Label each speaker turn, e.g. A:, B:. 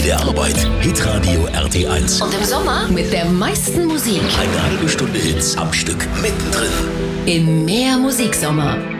A: der Arbeit. Hitradio RT1.
B: Und im Sommer mit der meisten Musik.
A: Eine halbe Stunde Hits am Stück mittendrin.
B: Im Mehr Musiksommer.